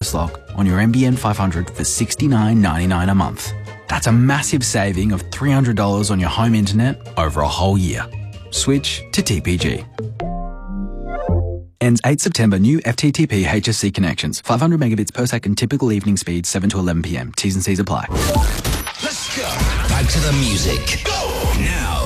caps lock on your NBN 500 for $69.99 a month. That's a massive saving of $300 on your home internet over a whole year. Switch to TPG. Ends 8 September. New FTTP HSC connections. 500 megabits per second. Typical evening speed 7 to 11 p.m. T's and C's apply. Let's go. Back to the music. Go. Now.